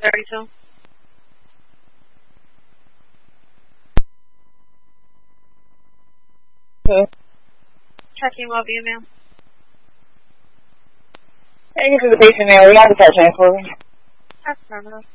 32. Okay. Checking will be, ma'am. Thank you for the patient, ma'am. We have the patient for you. Affirmative.